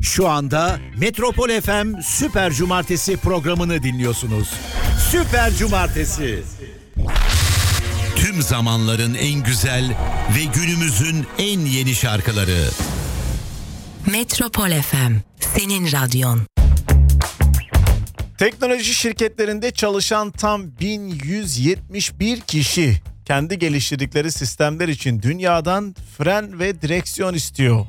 Şu anda Metropol FM Süper Cumartesi programını dinliyorsunuz. Süper Cumartesi. Tüm zamanların en güzel ve günümüzün en yeni şarkıları. Metropol FM, senin radyon. Teknoloji şirketlerinde çalışan tam 1171 kişi kendi geliştirdikleri sistemler için dünyadan fren ve direksiyon istiyor.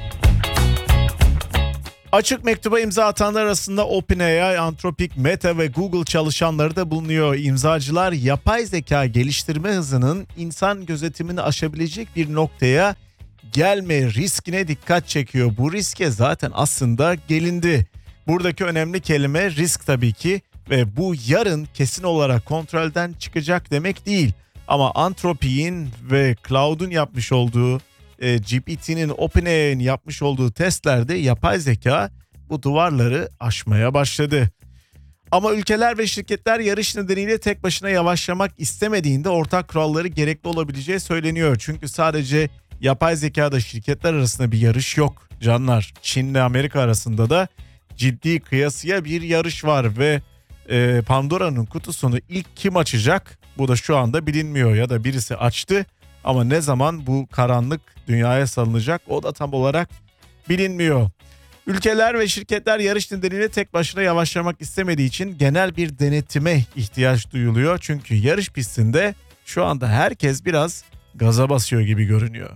Açık mektuba imza atanlar arasında OpenAI, Anthropic, Meta ve Google çalışanları da bulunuyor. İmzacılar yapay zeka geliştirme hızının insan gözetimini aşabilecek bir noktaya gelme riskine dikkat çekiyor. Bu riske zaten aslında gelindi. Buradaki önemli kelime risk tabii ki ve bu yarın kesin olarak kontrolden çıkacak demek değil. Ama Anthropic'in ve Cloud'un yapmış olduğu, GPT'nin, OpenAI'nin yapmış olduğu testlerde yapay zeka bu duvarları aşmaya başladı. Ama ülkeler ve şirketler yarış nedeniyle tek başına yavaşlamak istemediğinde ortak kuralları gerekli olabileceği söyleniyor. Çünkü sadece yapay zekada şirketler arasında bir yarış yok canlar. Çin ile Amerika arasında da ciddi kıyasıya bir yarış var ve Pandora'nın kutusunu ilk kim açacak? Bu da şu anda bilinmiyor ya da birisi açtı ama ne zaman bu karanlık dünyaya salınacak o da tam olarak bilinmiyor. Ülkeler ve şirketler yarış nedeniyle tek başına yavaşlamak istemediği için genel bir denetime ihtiyaç duyuluyor. Çünkü yarış pistinde şu anda herkes biraz gaza basıyor gibi görünüyor.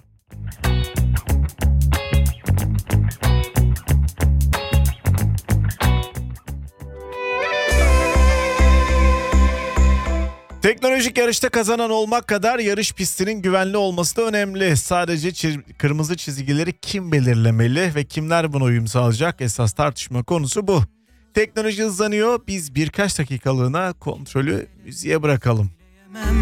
Teknolojik yarışta kazanan olmak kadar yarış pistinin güvenli olması da önemli. Sadece kırmızı çizgileri kim belirlemeli ve kimler buna uyum sağlayacak? Esas tartışma konusu bu. Teknoloji hızlanıyor. Biz birkaç dakikalığına kontrolü müziğe bırakalım.